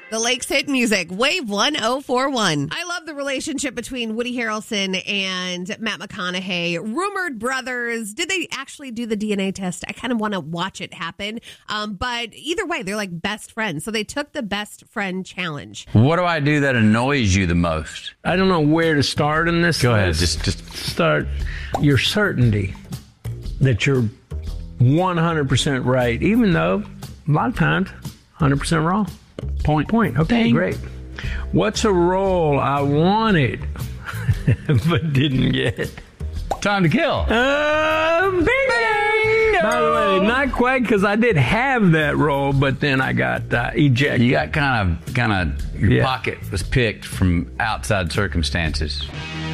The Lakes Hit Music, Wave 1041. I love the relationship between Woody Harrelson and Matt McConaughey. Rumored brothers. Did they actually do the DNA test? I kind of want to watch it happen. But either way, they're like best friends. So they took the best friend challenge. What do I do that annoys you the most? I don't know where to start in this. Go ahead. Just start your certainty that you're 100% right, even though a lot of times 100% wrong. Point. Okay, Dang. Great. What's a role I wanted but didn't get? Time to Kill. Bingo! By the way, not quite, because I did have that role, but then I got ejected. You got kind of your pocket was picked from outside circumstances.